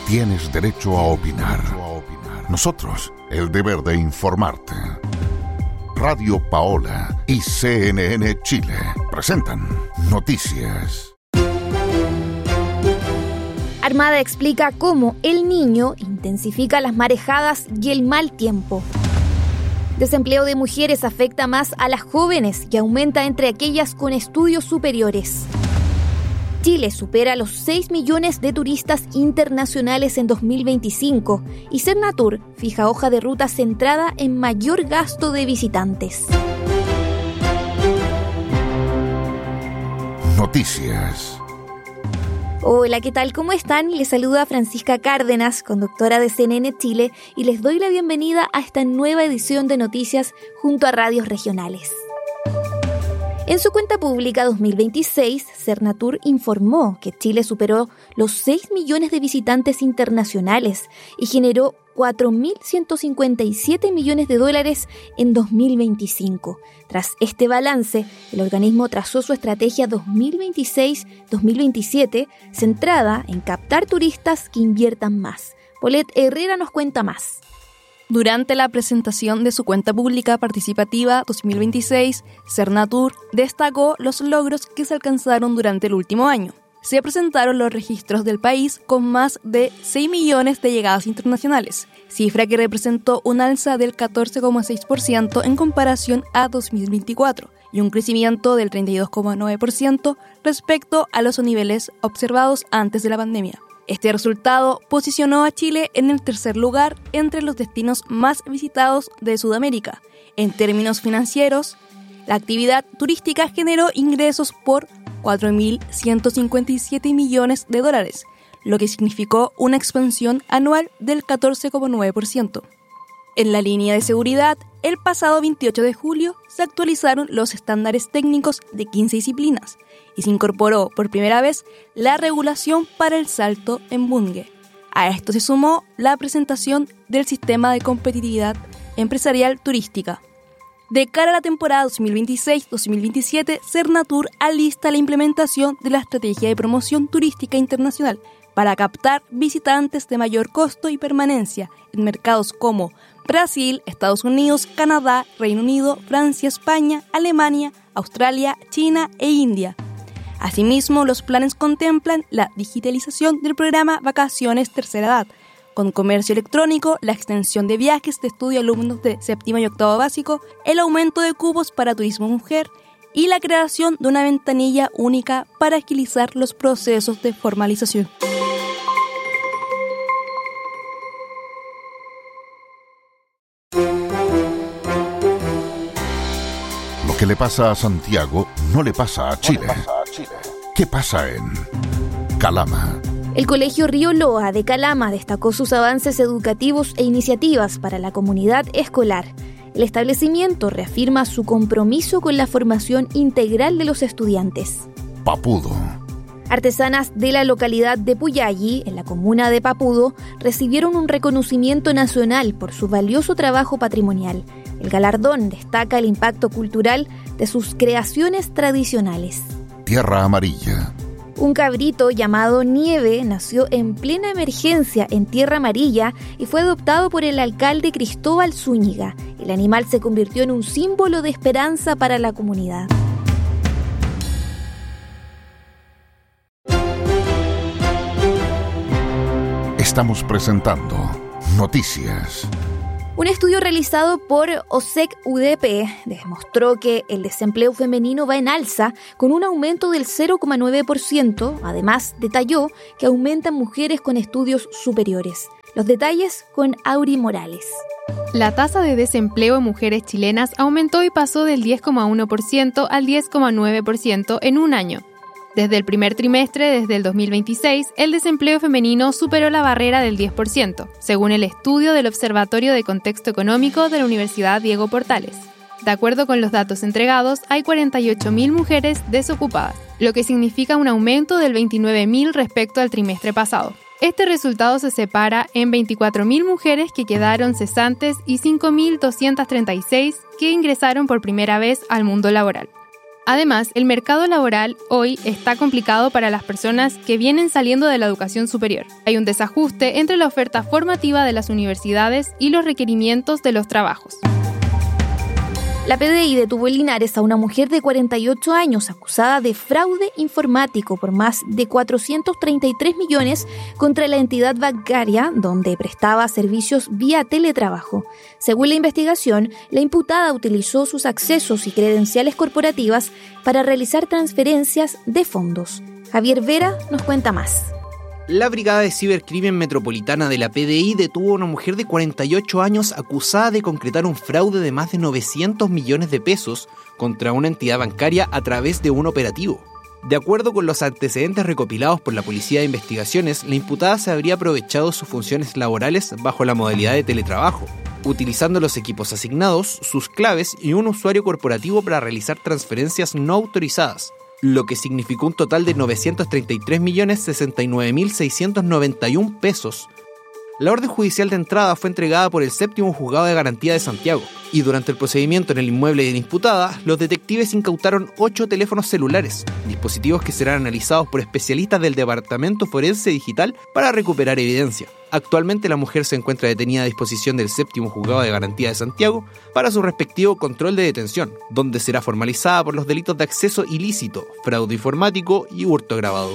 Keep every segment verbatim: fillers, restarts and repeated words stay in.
tienes derecho a opinar. Nosotros, el deber de informarte. Radio Paola y C N N Chile presentan Noticias. Armada explica cómo El Niño intensifica las marejadas y el mal tiempo. Desempleo de mujeres afecta más a las jóvenes y aumenta entre aquellas con estudios superiores. Chile supera los seis millones de turistas internacionales en dos mil veinticinco y Sernatur fija hoja de ruta centrada en mayor gasto de visitantes. Noticias. Hola, ¿qué tal? ¿Cómo están? Les saluda Francisca Cárdenas, conductora de C N N Chile, y les doy la bienvenida a esta nueva edición de Noticias junto a radios regionales. En su cuenta pública dos mil veintiséis, Sernatur informó que Chile superó los seis millones de visitantes internacionales y generó cuatro mil ciento cincuenta y siete millones de dólares en dos mil veinticinco. Tras este balance, el organismo trazó su estrategia dos mil veintiséis dos mil veintisiete centrada en captar turistas que inviertan más. Paulette Herrera nos cuenta más. Durante la presentación de su cuenta pública participativa dos mil veintiséis, Sernatur destacó los logros que se alcanzaron durante el último año. Se presentaron los registros del país con más de seis millones de llegadas internacionales, cifra que representó un alza del catorce coma seis por ciento en comparación a dos mil veinticuatro y un crecimiento del treinta y dos coma nueve por ciento respecto a los niveles observados antes de la pandemia. Este resultado posicionó a Chile en el tercer lugar entre los destinos más visitados de Sudamérica. En términos financieros, la actividad turística generó ingresos por cuatro mil ciento cincuenta y siete millones de dólares, lo que significó una expansión anual del catorce coma nueve por ciento. En la línea de seguridad, el pasado veintiocho de julio se actualizaron los estándares técnicos de quince disciplinas y se incorporó por primera vez la regulación para el salto en Bunge. A esto se sumó la presentación del Sistema de Competitividad Empresarial Turística. De cara a la temporada dos mil veintiséis dos mil veintisiete, Sernatur alista la implementación de la Estrategia de Promoción Turística Internacional para captar visitantes de mayor costo y permanencia en mercados como Brasil, Estados Unidos, Canadá, Reino Unido, Francia, España, Alemania, Australia, China e India. Asimismo, los planes contemplan la digitalización del programa Vacaciones Tercera Edad, con comercio electrónico, la extensión de viajes de estudio a alumnos de séptimo y octavo básico, el aumento de cupos para turismo mujer y la creación de una ventanilla única para agilizar los procesos de formalización. Lo que le pasa a Santiago no le pasa a Chile. ¿Qué pasa en Calama? El Colegio Río Loa de Calama destacó sus avances educativos e iniciativas para la comunidad escolar. El establecimiento reafirma su compromiso con la formación integral de los estudiantes. Papudo. Artesanas de la localidad de Puyalli, en la comuna de Papudo, recibieron un reconocimiento nacional por su valioso trabajo patrimonial. El galardón destaca el impacto cultural de sus creaciones tradicionales. Tierra Amarilla. Un cabrito llamado Nieve nació en plena emergencia en Tierra Amarilla y fue adoptado por el alcalde Cristóbal Zúñiga. El animal se convirtió en un símbolo de esperanza para la comunidad. Estamos presentando Noticias. Un estudio realizado por O S E C U D P demostró que el desempleo femenino va en alza con un aumento del cero coma nueve por ciento. Además, detalló que aumentan mujeres con estudios superiores. Los detalles con Auri Morales. La tasa de desempleo en mujeres chilenas aumentó y pasó del diez coma uno por ciento al diez coma nueve por ciento en un año. Desde el primer trimestre desde el dos mil veintiséis, el desempleo femenino superó la barrera del diez por ciento, según el estudio del Observatorio de Contexto Económico de la Universidad Diego Portales. De acuerdo con los datos entregados, hay cuarenta y ocho mil mujeres desocupadas, lo que significa un aumento del veintinueve mil respecto al trimestre pasado. Este resultado se separa en veinticuatro mil mujeres que quedaron cesantes y cinco mil doscientas treinta y seis que ingresaron por primera vez al mundo laboral. Además, el mercado laboral hoy está complicado para las personas que vienen saliendo de la educación superior. Hay un desajuste entre la oferta formativa de las universidades y los requerimientos de los trabajos. La P D I detuvo en Linares a una mujer de cuarenta y ocho años acusada de fraude informático por más de cuatrocientos treinta y tres millones contra la entidad bancaria donde prestaba servicios vía teletrabajo. Según la investigación, la imputada utilizó sus accesos y credenciales corporativas para realizar transferencias de fondos. Javier Vera nos cuenta más. La Brigada de Cibercrimen Metropolitana de la P D I detuvo a una mujer de cuarenta y ocho años acusada de concretar un fraude de más de novecientos millones de pesos contra una entidad bancaria a través de un operativo. De acuerdo con los antecedentes recopilados por la Policía de Investigaciones, la imputada se habría aprovechado sus funciones laborales bajo la modalidad de teletrabajo, utilizando los equipos asignados, sus claves y un usuario corporativo para realizar transferencias no autorizadas, lo que significó un total de novecientos treinta y tres millones sesenta y nueve mil seiscientos noventa y uno pesos. La orden judicial de entrada fue entregada por el séptimo Juzgado de Garantía de Santiago, y durante el procedimiento en el inmueble de la imputada, los detectives incautaron ocho teléfonos celulares, dispositivos que serán analizados por especialistas del Departamento Forense Digital para recuperar evidencia. Actualmente la mujer se encuentra detenida a disposición del séptimo Juzgado de Garantía de Santiago para su respectivo control de detención, donde será formalizada por los delitos de acceso ilícito, fraude informático y hurto agravado.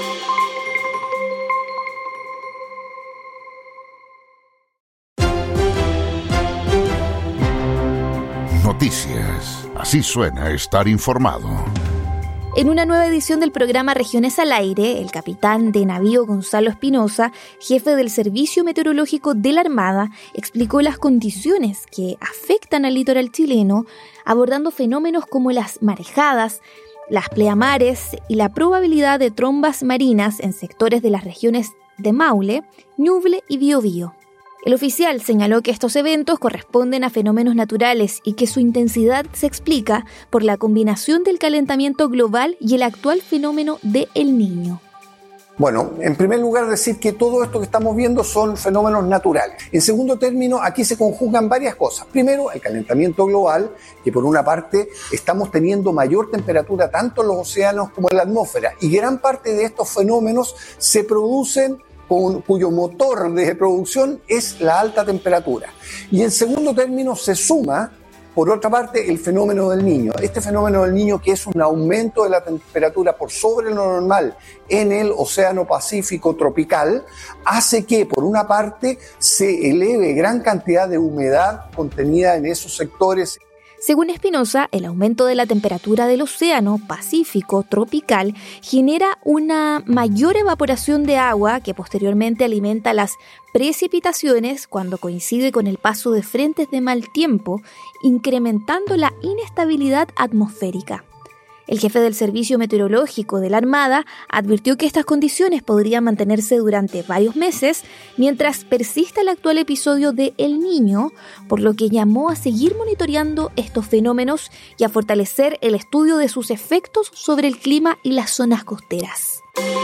Noticias. Así suena estar informado. En una nueva edición del programa Regiones al Aire, el capitán de navío Gonzalo Espinosa, jefe del Servicio Meteorológico de la Armada, explicó las condiciones que afectan al litoral chileno, abordando fenómenos como las marejadas, las pleamares y la probabilidad de trombas marinas en sectores de las regiones de Maule, Ñuble y Biobío. El oficial señaló que estos eventos corresponden a fenómenos naturales y que su intensidad se explica por la combinación del calentamiento global y el actual fenómeno de El Niño. Bueno, en primer lugar decir que todo esto que estamos viendo son fenómenos naturales. En segundo término, aquí se conjugan varias cosas. Primero, el calentamiento global, que por una parte estamos teniendo mayor temperatura tanto en los océanos como en la atmósfera, y gran parte de estos fenómenos se producen cuyo motor de producción es la alta temperatura. Y en segundo término se suma, por otra parte, el fenómeno del Niño. Este fenómeno del Niño, que es un aumento de la temperatura por sobre lo normal en el Océano Pacífico tropical, hace que, por una parte, se eleve gran cantidad de humedad contenida en esos sectores. Según Espinosa, el aumento de la temperatura del Océano Pacífico tropical genera una mayor evaporación de agua que posteriormente alimenta las precipitaciones cuando coincide con el paso de frentes de mal tiempo, incrementando la inestabilidad atmosférica. El jefe del Servicio Meteorológico de la Armada advirtió que estas condiciones podrían mantenerse durante varios meses mientras persista el actual episodio de El Niño, por lo que llamó a seguir monitoreando estos fenómenos y a fortalecer el estudio de sus efectos sobre el clima y las zonas costeras.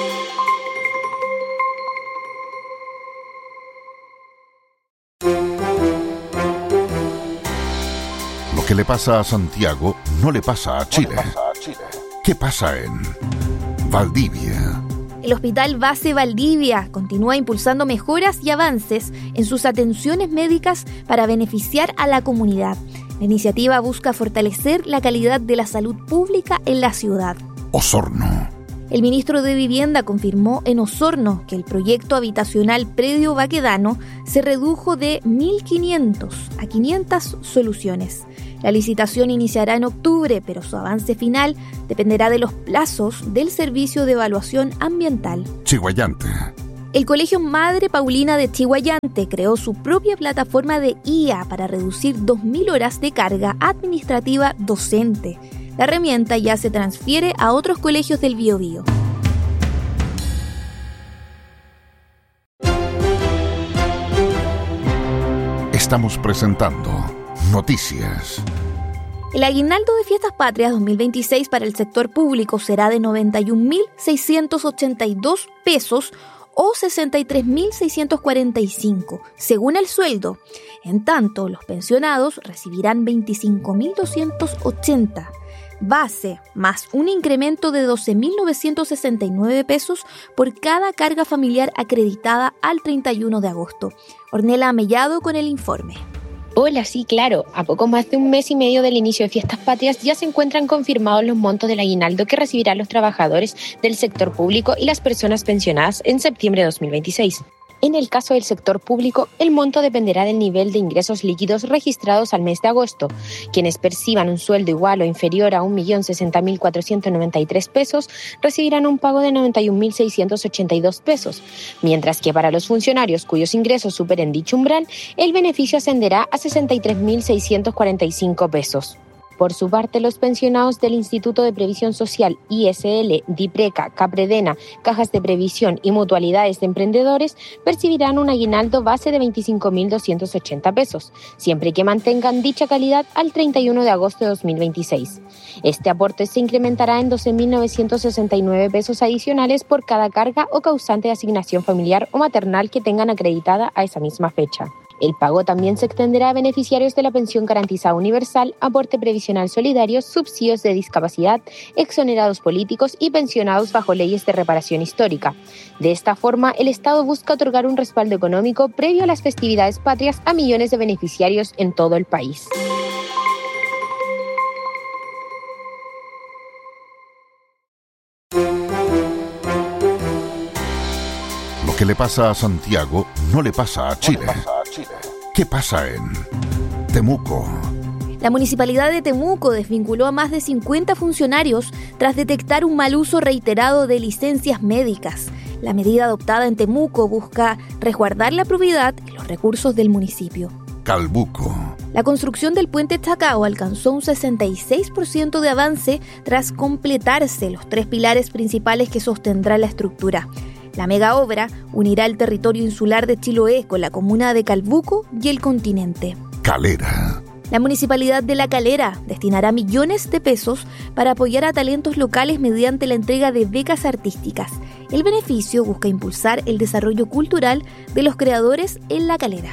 Lo que le pasa a Santiago no le pasa a Chile. ¿Qué pasa en Valdivia? El Hospital Base Valdivia continúa impulsando mejoras y avances en sus atenciones médicas para beneficiar a la comunidad. La iniciativa busca fortalecer la calidad de la salud pública en la ciudad. Osorno. El ministro de Vivienda confirmó en Osorno que el proyecto habitacional Predio Baquedano se redujo de mil quinientos a quinientas soluciones. La licitación iniciará en octubre, pero su avance final dependerá de los plazos del Servicio de Evaluación Ambiental. Chiguayante. El Colegio Madre Paulina de Chiguayante creó su propia plataforma de I A para reducir dos mil horas de carga administrativa docente. La herramienta ya se transfiere a otros colegios del Biobío. Estamos presentando Noticias. El aguinaldo de Fiestas Patrias dos mil veintiséis para el sector público será de noventa y un mil seiscientos ochenta y dos pesos o sesenta y tres mil seiscientos cuarenta y cinco, según el sueldo. En tanto, los pensionados recibirán veinticinco mil doscientos ochenta. base más un incremento de doce mil novecientos sesenta y nueve pesos por cada carga familiar acreditada al treinta y uno de agosto. Ornella Mellado con el informe. Hola, sí, claro. A poco más de un mes y medio del inicio de Fiestas Patrias ya se encuentran confirmados los montos del aguinaldo que recibirán los trabajadores del sector público y las personas pensionadas en septiembre de dos mil veintiséis. En el caso del sector público, el monto dependerá del nivel de ingresos líquidos registrados al mes de agosto. Quienes perciban un sueldo igual o inferior a un millón sesenta mil cuatrocientos noventa y tres pesos recibirán un pago de noventa y un mil seiscientos ochenta y dos pesos, mientras que para los funcionarios cuyos ingresos superen dicho umbral, el beneficio ascenderá a sesenta y tres mil seiscientos cuarenta y cinco pesos. Por su parte, los pensionados del Instituto de Previsión Social, I S L, DIPRECA, CAPREDENA, Cajas de Previsión y Mutualidades de Emprendedores percibirán un aguinaldo base de veinticinco mil doscientos ochenta pesos, siempre que mantengan dicha calidad al treinta y uno de agosto de dos mil veintiséis. Este aporte se incrementará en doce mil novecientos sesenta y nueve pesos adicionales por cada carga o causante de asignación familiar o maternal que tengan acreditada a esa misma fecha. El pago también se extenderá a beneficiarios de la pensión garantizada universal, aporte previsional solidario, subsidios de discapacidad, exonerados políticos y pensionados bajo leyes de reparación histórica. De esta forma, el Estado busca otorgar un respaldo económico previo a las festividades patrias a millones de beneficiarios en todo el país. Lo que le pasa a Santiago no le pasa a Chile. ¿Qué pasa en Temuco? La Municipalidad de Temuco desvinculó a más de cincuenta funcionarios tras detectar un mal uso reiterado de licencias médicas. La medida adoptada en Temuco busca resguardar la probidad y los recursos del municipio. Calbuco. La construcción del puente Chacao alcanzó un sesenta y seis por ciento de avance tras completarse los tres pilares principales que sostendrán la estructura. La mega obra unirá el territorio insular de Chiloé con la comuna de Calbuco y el continente. Calera. La Municipalidad de La Calera destinará millones de pesos para apoyar a talentos locales mediante la entrega de becas artísticas. El beneficio busca impulsar el desarrollo cultural de los creadores en La Calera.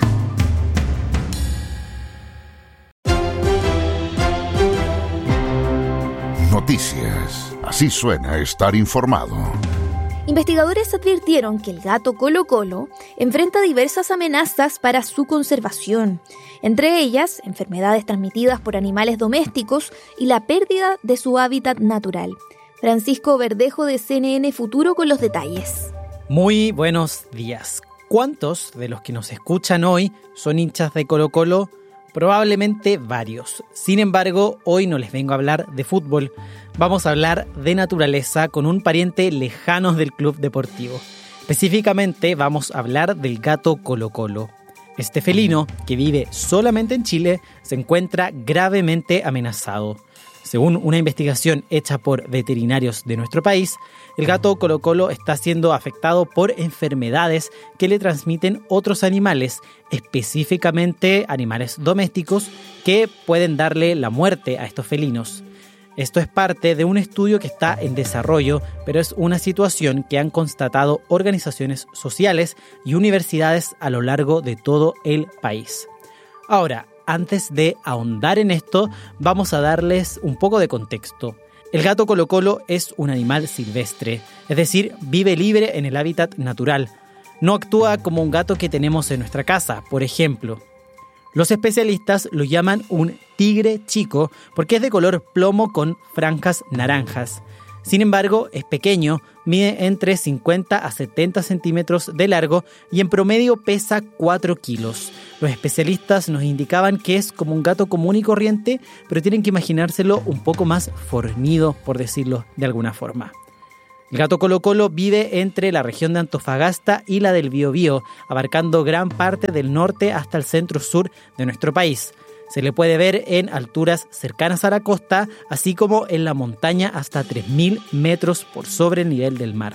Noticias. Así suena estar informado. Investigadores advirtieron que el gato Colo Colo enfrenta diversas amenazas para su conservación, entre ellas enfermedades transmitidas por animales domésticos y la pérdida de su hábitat natural. Francisco Verdejo de C N N Futuro con los detalles. Muy buenos días. ¿Cuántos de los que nos escuchan hoy son hinchas de Colo Colo? Probablemente varios. Sin embargo, hoy no les vengo a hablar de fútbol. Vamos a hablar de naturaleza con un pariente lejano del club deportivo. Específicamente vamos a hablar del gato Colo Colo. Este felino, que vive solamente en Chile, se encuentra gravemente amenazado. Según una investigación hecha por veterinarios de nuestro país, el gato Colo Colo está siendo afectado por enfermedades que le transmiten otros animales, específicamente animales domésticos, que pueden darle la muerte a estos felinos. Esto es parte de un estudio que está en desarrollo, pero es una situación que han constatado organizaciones sociales y universidades a lo largo de todo el país. Ahora, antes de ahondar en esto, vamos a darles un poco de contexto. El gato Colo Colo es un animal silvestre, es decir, vive libre en el hábitat natural. No actúa como un gato que tenemos en nuestra casa, por ejemplo. Los especialistas lo llaman un tigre chico porque es de color plomo con franjas naranjas. Sin embargo, es pequeño, mide entre cincuenta a setenta centímetros de largo y en promedio pesa cuatro kilos. Los especialistas nos indicaban que es como un gato común y corriente, pero tienen que imaginárselo un poco más fornido, por decirlo de alguna forma. El gato Colo Colo vive entre la región de Antofagasta y la del Biobío, abarcando gran parte del norte hasta el centro-sur de nuestro país. Se le puede ver en alturas cercanas a la costa, así como en la montaña hasta tres mil metros por sobre el nivel del mar.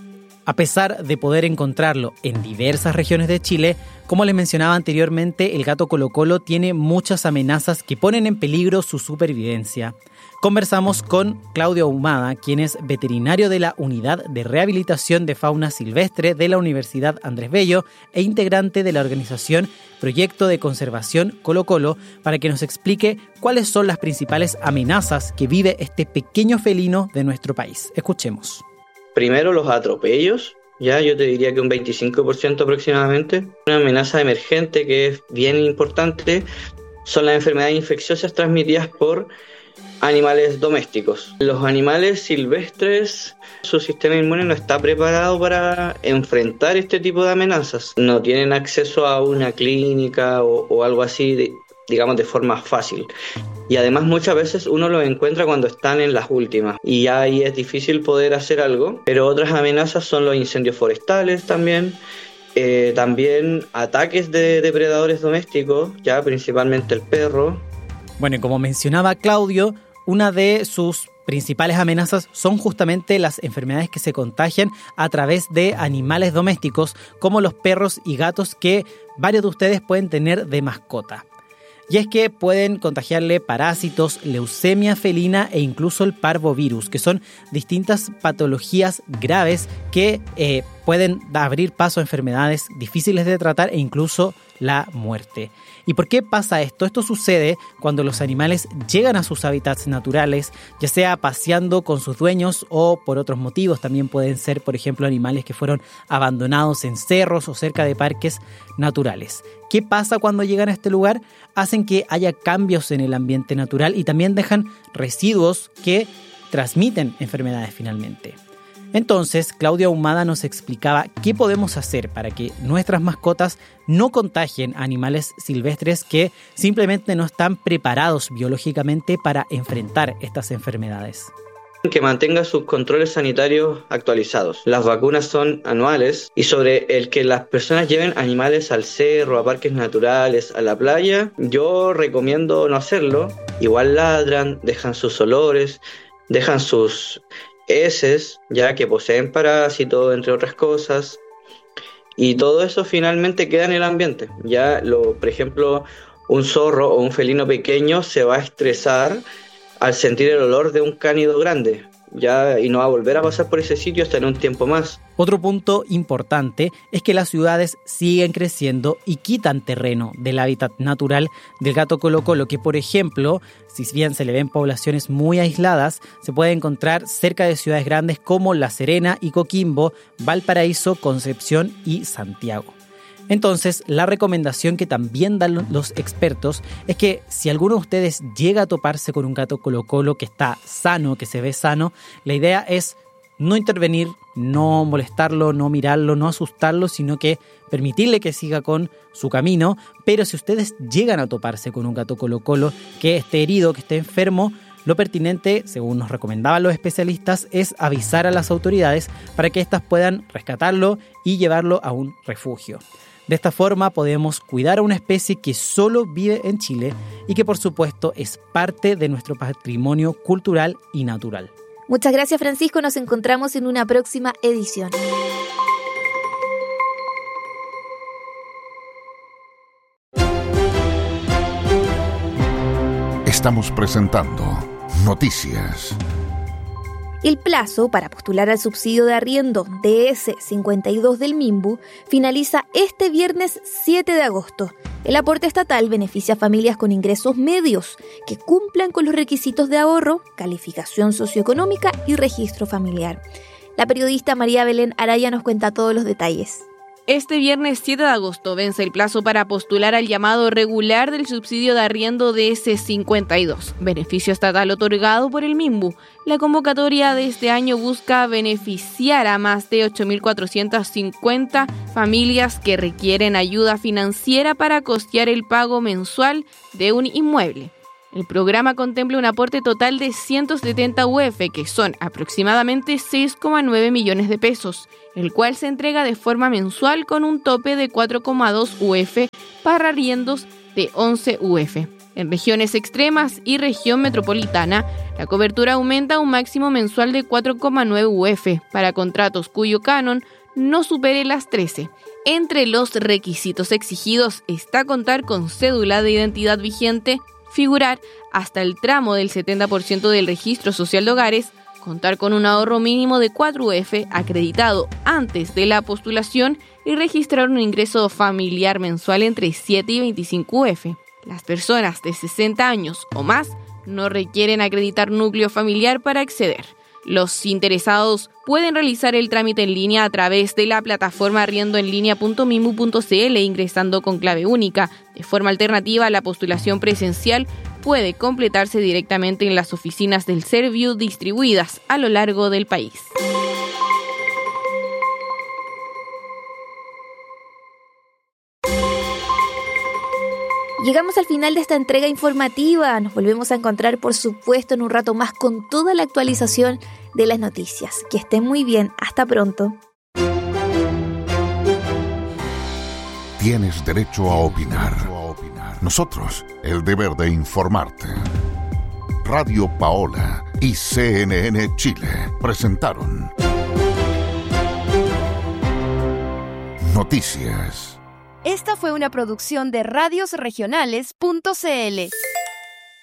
A pesar de poder encontrarlo en diversas regiones de Chile, como les mencionaba anteriormente, el gato Colo Colo tiene muchas amenazas que ponen en peligro su supervivencia. Conversamos con Claudio Ahumada, quien es veterinario de la Unidad de Rehabilitación de Fauna Silvestre de la Universidad Andrés Bello e integrante de la organización Proyecto de Conservación Colo Colo, para que nos explique cuáles son las principales amenazas que vive este pequeño felino de nuestro país. Escuchemos. Primero, los atropellos. Ya, yo te diría que un veinticinco por ciento aproximadamente. Una amenaza emergente que es bien importante son las enfermedades infecciosas transmitidas por animales domésticos. Los animales silvestres, su sistema inmune no está preparado para enfrentar este tipo de amenazas. No tienen acceso a una clínica o, o algo así, de, digamos, de forma fácil. Y además muchas veces uno los encuentra cuando están en las últimas. Y ahí es difícil poder hacer algo. Pero otras amenazas son los incendios forestales también. Eh, también ataques de depredadores domésticos, ya principalmente el perro. Bueno, y como mencionaba Claudio, una de sus principales amenazas son justamente las enfermedades que se contagian a través de animales domésticos, como los perros y gatos que varios de ustedes pueden tener de mascota. Y es que pueden contagiarle parásitos, leucemia felina e incluso el parvovirus, que son distintas patologías graves que eh, pueden abrir paso a enfermedades difíciles de tratar e incluso la muerte. ¿Y por qué pasa esto? Esto sucede cuando los animales llegan a sus hábitats naturales, ya sea paseando con sus dueños o por otros motivos. También pueden ser, por ejemplo, animales que fueron abandonados en cerros o cerca de parques naturales. ¿Qué pasa cuando llegan a este lugar? Hacen que haya cambios en el ambiente natural y también dejan residuos que transmiten enfermedades finalmente. Entonces, Claudio Ahumada nos explicaba qué podemos hacer para que nuestras mascotas no contagien a animales silvestres que simplemente no están preparados biológicamente para enfrentar estas enfermedades. Que mantenga sus controles sanitarios actualizados. Las vacunas son anuales y sobre el que las personas lleven animales al cerro, a parques naturales, a la playa, yo recomiendo no hacerlo. Igual ladran, dejan sus olores, dejan sus heces, ya que poseen parásitos, entre otras cosas, y todo eso finalmente queda en el ambiente. Ya, lo, por ejemplo, un zorro o un felino pequeño se va a estresar al sentir el olor de un cánido grande, ya, y no va a volver a pasar por ese sitio hasta en un tiempo más. Otro punto importante es que las ciudades siguen creciendo y quitan terreno del hábitat natural del gato Colo Colo, que por ejemplo, si bien se le ven poblaciones muy aisladas, se puede encontrar cerca de ciudades grandes como La Serena y Coquimbo, Valparaíso, Concepción y Santiago. Entonces, la recomendación que también dan los expertos es que si alguno de ustedes llega a toparse con un gato Colo Colo que está sano, que se ve sano, la idea es no intervenir, no molestarlo, no mirarlo, no asustarlo, sino que permitirle que siga con su camino. Pero si ustedes llegan a toparse con un gato Colo Colo que esté herido, que esté enfermo, lo pertinente, según nos recomendaban los especialistas, es avisar a las autoridades para que éstas puedan rescatarlo y llevarlo a un refugio. De esta forma podemos cuidar a una especie que solo vive en Chile y que por supuesto es parte de nuestro patrimonio cultural y natural. Muchas gracias, Francisco. Nos encontramos en una próxima edición. Estamos presentando Noticias. El plazo para postular al subsidio de arriendo D S cincuenta y dos del MIMBU finaliza este viernes siete de agosto. El aporte estatal beneficia a familias con ingresos medios que cumplan con los requisitos de ahorro, calificación socioeconómica y registro familiar. La periodista María Belén Araya nos cuenta todos los detalles. Este viernes siete de agosto vence el plazo para postular al llamado regular del subsidio de arriendo D S cincuenta y dos, beneficio estatal otorgado por el MIMBU. La convocatoria de este año busca beneficiar a más de ocho mil cuatrocientas cincuenta familias que requieren ayuda financiera para costear el pago mensual de un inmueble. El programa contempla un aporte total de ciento setenta U F, que son aproximadamente seis coma nueve millones de pesos, el cual se entrega de forma mensual con un tope de cuatro coma dos U F para arriendos de once U F. En regiones extremas y región metropolitana, la cobertura aumenta a un máximo mensual de cuatro coma nueve U F para contratos cuyo canon no supere las trece. Entre los requisitos exigidos está contar con cédula de identidad vigente, figurar hasta el tramo del setenta por ciento del registro social de hogares, contar con un ahorro mínimo de cuatro U F acreditado antes de la postulación y registrar un ingreso familiar mensual entre siete y veinticinco U F. Las personas de sesenta años o más no requieren acreditar núcleo familiar para acceder. Los interesados pueden realizar el trámite en línea a través de la plataforma arriendoenlinea punto mimu punto c l ingresando con clave única. De forma alternativa, la postulación presencial puede completarse directamente en las oficinas del Serviu distribuidas a lo largo del país. Llegamos al final de esta entrega informativa. Nos volvemos a encontrar, por supuesto, en un rato más con toda la actualización de las noticias. Que estén muy bien. Hasta pronto. Tienes derecho a opinar. Nosotros, el deber de informarte. Radio Paola y C N N Chile presentaron Noticias. Esta fue una producción de radios regionales punto c l.